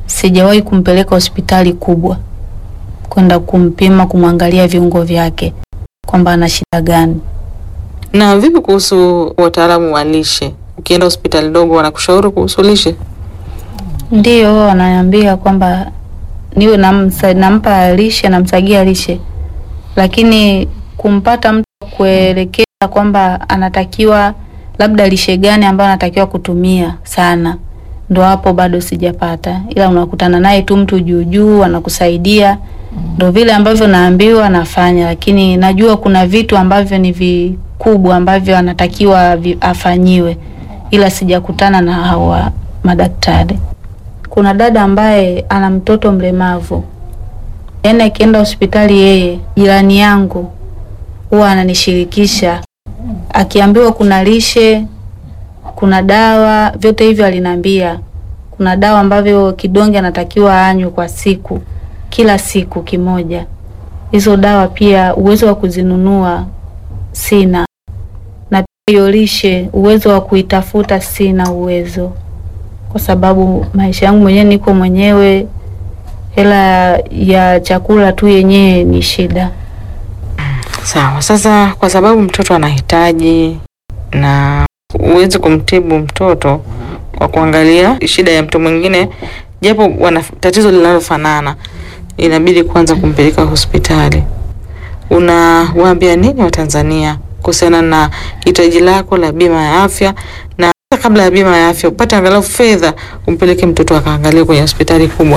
sijawahi kumpeleka hospitali kubwa kwenda kumpima, kumwangalia viungo vyake kwamba ana shida gani. Na vipi kuhusu wataalamu wa lishe? Ukienda hospitali ndogo wanakushauri kuhusu lishe? Ndio, wananiambia kwamba niwe nampa lishe, namsagia lishe. Lakini kumpata mtu kuelekeza kwamba anatakiwa labda lishe gani ambayo anatakiwa kutumia sana, ndo hapo bado sijapata. Ila unakutana naye tu mtu juu anakusaidia, ndo vile ambavyo naambiwa nafanya. Lakini najua kuna vitu ambavyo ni vikubwa ambavyo anatakiwa afanyiwe, ila sijakutana na hawa madaktari. Kuna dada ambaye ana mtoto mlemavu. Yaani akienda hospitali, yeye jirani yangu huwa ananishirikisha. Akiambiwa kuna lishe, kuna dawa, vyote hivyo aliniambia. Kuna dawa ambavyo kidonge anatakiwa anywe kwa siku, kila siku kimoja. Hizo dawa pia uwezo wa kuzinunua sina. Na pia hiyo lishe uwezo wa kuitafuta sina uwezo. Kwa sababu maisha yangu mwenyewe, niko mwenyewe, hela ya chakula tu yenyewe ni shida. Sawa. Sasa kwa sababu mtoto anahitaji, na uweze kumtibu mtoto kwa kuangalia shida ya mtu mwingine, japo wana tatizo linalofanana, inabidi kwanza kumpeleka hospitali. Unawaambia nini Watanzania kuhusiana na hitaji lako la bima ya afya, na kabla ya bima ya afya upate angalau fedha umpeleke mtoto akaangalia kwenye hospitali kubwa?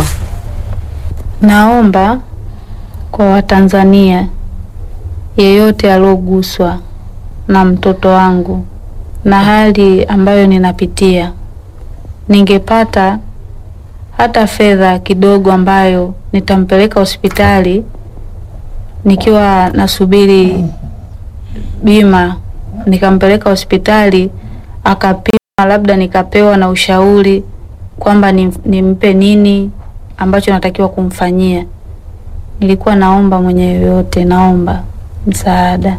Naomba kwa Watanzania yeyote aliyoguswa na mtoto wangu na hali ambayo ninapitia, ningepata hata fedha kidogo ambayo nitampeleka hospitali nikiwa nasubiri bima, nikampeleka hospitali akapima, labda nikapewa na ushauri kwamba nimpe nini ambacho natakiwa kumfanyia. Nilikuwa naomba yoyote, naomba msaada.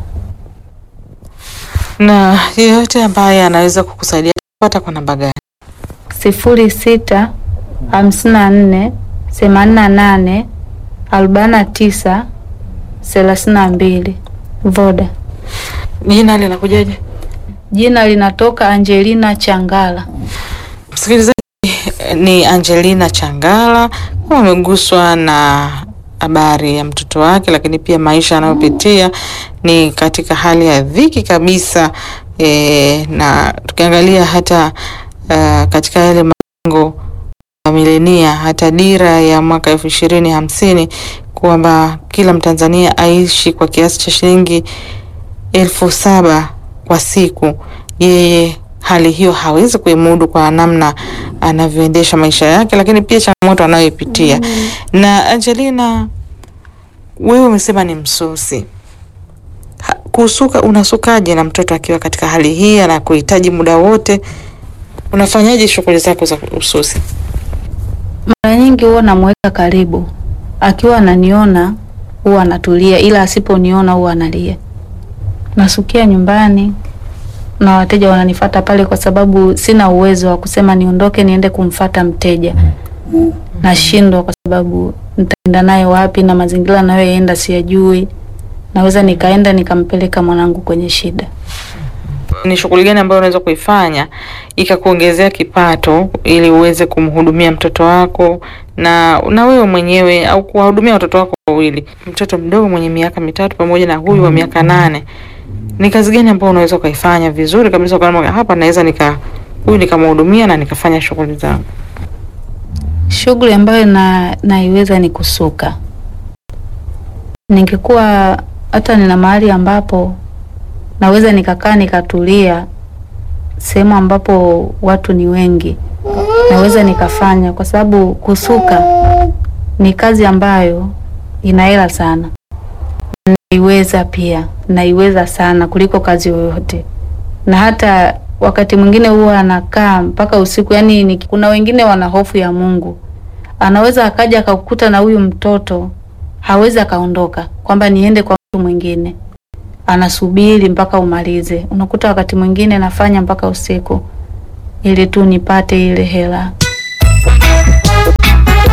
Na yeyote ambaye anaweza kukusaidia kupata kwa namba gani? 06 54 88 49 32. Voda. Jina linakujaje? Jina linatoka Angelina Changala. Msikilizaji, ni Angelina Changala. Ameguswa na habari ya mtoto wake, lakini pia maisha anayopitia ni katika hali ya dhiki kabisa. Na tukiangalia hata katika yale malengo ya milenia, hata dira ya mwaka 2050 kwamba kila Mtanzania aishi kwa kiasi cha shilingi 7,000 kwa siku, yeye hali hiyo hawezi kuimudu kwa namna anavyoendesha maisha yake, lakini pia changamoto anayopitia. Na Angelina, wewe umesema ni msusi. Kusuka, unasukaje na mtoto akiwa katika hali hii na kuhitaji muda wote? Unafanyaje shughuli zako za ususi? Mara nyingi huwa namweka karibu. Akiwa ananiona huwa anatulia, ila asiponiona huwa analia. Nasukia nyumbani na wateja wananifuata pale, kwa sababu sina uwezo wa kusema niondoke niende kumfuata mteja. Nashindwa kwa sababu nitaenda naye wapi, na mazingira anayoenda siyajui. Naweza nikaenda nikampeleka mwanangu kwenye shida. Ni shughuli gani ambayo unaweza kuifanya ikakuongezea kipato ili uweze kumhudumia mtoto wako na wewe mwenyewe, au kuwahudumia watoto wako wawili, mtoto mdogo mwenye miaka 3 pamoja na huyu wa miaka 8? Ni kazi gani ambayo unaweza kuifanya vizuri kabisa kama hapa naweza huyu nikamhudumia na nikafanya shughuli zangu? Shughuli ambayo naiweza ni kusuka. Ningekuwa hata nina mahali ambapo naweza nikakaa nikatulia, sehemu ambapo watu ni wengi, naweza nikafanya, kwa sababu kusuka ni kazi ambayo ina hela sana. Naiweza sana kuliko kazi yoyote. Na hata wakati mwingine huwa anakaa mpaka usiku. Yani kuna wengine wana hofu ya Mungu. Anaweza akaja akakukuta na huyu mtoto, hawezi akaondoka kwamba niende kwa mtu mwingine. Anasubiri mpaka umalize. Unakuta wakati mwingine nafanya mpaka usiku ili tu nipate ile hela.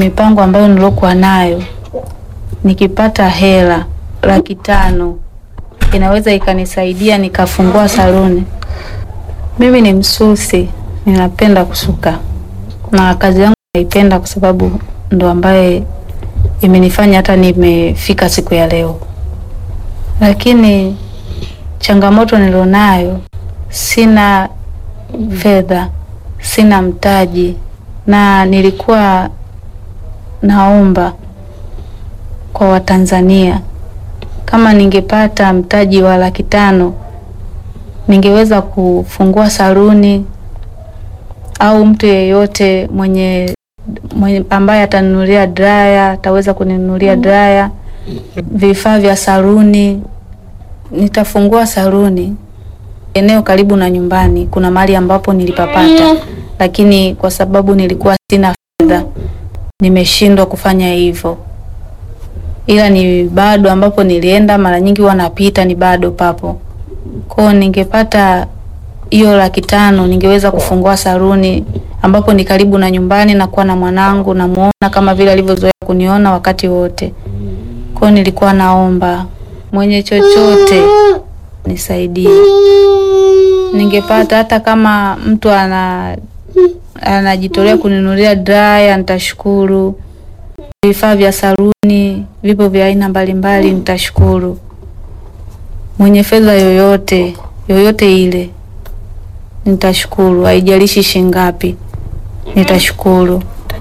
mipango ambayo nilokuwa nayo, nikipata hela 500,000 inaweza ikanisaidia nikafungua saluni. Mimi ni msusi, ninapenda kusuka. Na kazi yangu naipenda kwa sababu ndo ambaye imenifanya hata nimefika siku ya leo. Lakini changamoto nilionayo, sina fedha, sina mtaji, na nilikuwa naomba kwa Watanzania kama ningepata mtaji wa 500,000 ningeweza kufungua saluni, au mtu yeyote mwenye ambaye atanunulia dryer ataweza kuninunulia dryer, vifaa vya saluni. Nitafungua saluni eneo karibu na nyumbani. Kuna mahali ambapo nilipapata, lakini kwa sababu nilikuwa sina fedha nimeshindwa kufanya hivyo. Ila ni bado ambapo nilienda mara nyingi wanapita ni bado papo. Kwa ningepata hiyo 500,000 ningeweza kufungua saluni ambapo ni karibu na nyumbani, na kuwa na mwanangu na muona kama vile alivyozoea kuniona wakati wote. Kwa nilikuwa naomba mwenye chochote nisaidie. Ningepata hata kama mtu anajitolea kuninunulia dryer nitashukuru. Vifaa vya saluni vipo vya aina mbalimbali nitashukuru. Mwenye fedha yoyote ile nitashukuru, haijalishi shingapi nitashukuru.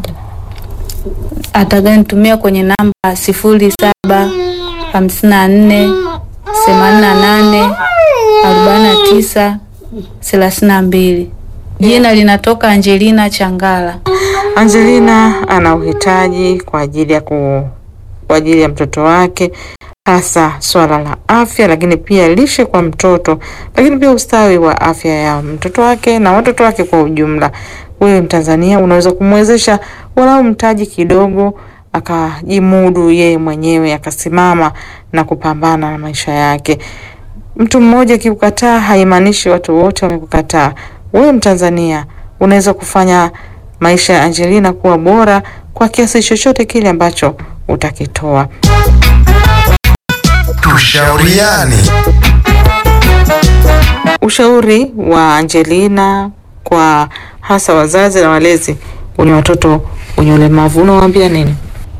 Ataganitumia kwenye namba 0754884932. Jina linatoka Angelina Changala. Angelina ana uhitaji kwa ajili ya mtoto wake, hasa swala la afya, lakini pia lishe kwa mtoto, lakini pia ustawi wa afya ya mtoto wake na watoto wake kwa ujumla. Wewe Mtanzania unaweza kumwezesha walau mtaji kidogo, akajimudu yeye mwenyewe, akasimama na kupambana na maisha yake. Mtu mmoja akikukataa haimaanishi watu wote wamekukataa. Wewe Mtanzania unaweza kufanya maisha ya Angelina kuwa bora kwa kiasi chochote kile ambacho utakitoa. Tushauriane. Ushauri wa Angelina kwa hasa wazazi na walezi wenye watoto wenye ulemavu, unawaambia nini?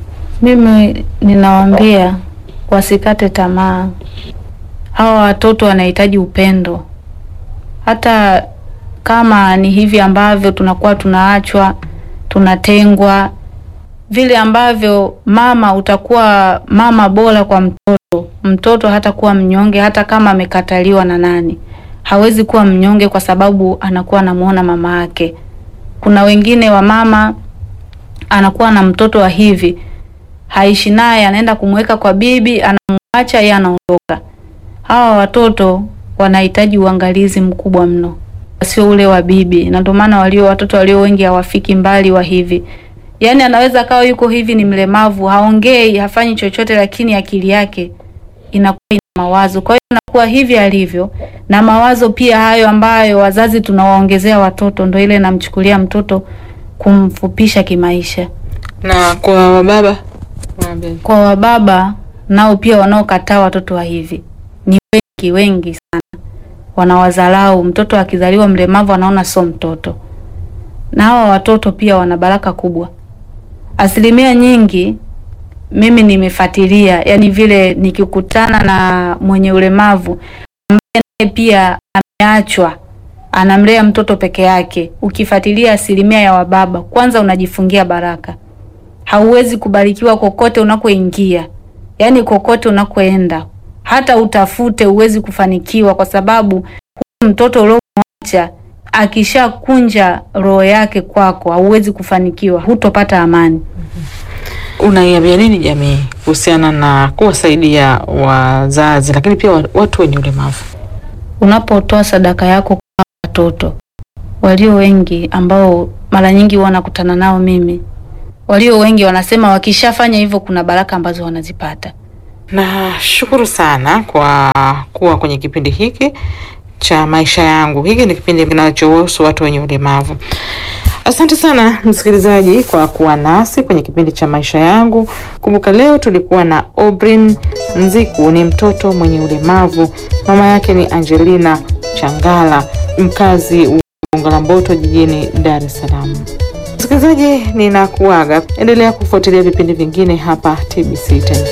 Mimi ninawaambia wasikate tamaa. Hawa watoto wanahitaji upendo. Hata kama ni hivi ambavyo tunakuwa tunaachwa, tunatengwa, vile ambavyo mama utakuwa mama bora kwa mtoto hata kuwa mnyonge, hata kama amekataliwa na nani. Hawezi kuwa mnyonge kwa sababu anakuwa anamuona mama yake. Kuna wengine wa mama anakuwa na mtoto wa hivi, haishi naye, anaenda kumweka kwa bibi, anamwacha yeye anaondoka. Hawa watoto wanahitaji uangalizi mkubwa mno, sio ule wa bibi. Na ndio maana watoto walio wengi hawafiki mbali wa hivi. Yaani anaweza kawa yuko hivi ni mlemavu, haongei, hafanyi chochote, lakini akili yake inakuwa ina mawazo. Kwa hiyo anakuwa hivi alivyo, na mawazo pia hayo ambayo wazazi tunawaongezea watoto, ndio ile namchukulia mtoto kumfupisha kimaisha. Na kwa wababa? Kwa wababa nao pia wanaokataa watoto wa hivi ni wengi sana. Wanawadharau. Mtoto akizaliwa mlemavu anaona sio mtoto. Na hawa watoto pia wana baraka kubwa. Asilimia nyingi mimi nimefuatilia, yani vile nikikutana na mwenye ulemavu ambaye pia ameachwa, anamlea mtoto peke yake, ukifuatilia asilimia ya wababa, kwanza unajifungia baraka. Hauwezi kubarikiwa kokote unakoingia. Yani kokote unakoenda, hata utafute uwezi kufanikiwa, kwa sababu mtoto uliomwacha akishakunja roho yake kwako hauwezi kufanikiwa, hutopata amani. Unaiambia nini jamii kuhusiana na kuwasaidia wazazi lakini pia watu wenye ulemavu? Unapotoa sadaka yako kwa watoto walio wengi ambao mara nyingi wanakutana nao mimi, walio wengi wanasema wakishafanya hivyo kuna baraka ambazo wanazipata. Na shukuru sana kwa kuwa kwenye kipindi hiki cha maisha yangu. Hiki ni kipindi kinachohusu watu wenye ulemavu. Asante sana msikilizaji kwa kuwa nasi kwenye kipindi cha maisha yangu. Kumbuka leo tulikuwa na Obrin Nziku, ni mtoto mwenye ulemavu. Mama yake ni Angelina Changala, mkazi wa Gongo la Mboto jijini Dar es Salaam. Msikilizaji, ninakuaga. Endelea kufuatilia vipindi vingine hapa TBC Taifa.